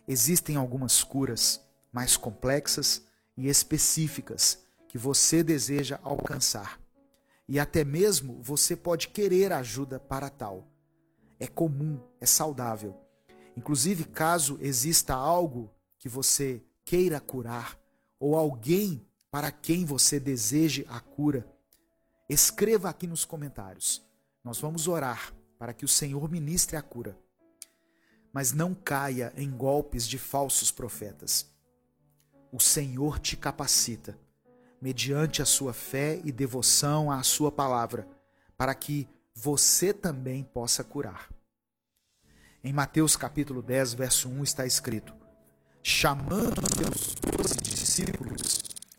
Existem algumas curas mais complexas e específicas que você deseja alcançar. E até mesmo você pode querer ajuda para tal. É comum, é saudável. Inclusive, caso exista algo que você queira curar, ou alguém para quem você deseje a cura, escreva aqui nos comentários. Nós vamos orar para que o Senhor ministre a cura. Mas não caia em golpes de falsos profetas. O Senhor te capacita, mediante a sua fé e devoção à sua palavra, para que você também possa curar. Em Mateus capítulo 10, verso 1 está escrito: chamando os seus 12 discípulos,